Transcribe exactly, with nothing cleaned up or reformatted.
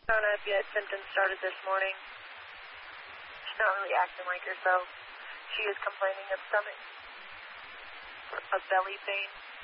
I don't know if you had symptoms started this morning. She's not really acting like herself. She is complaining of stomach, of belly pain.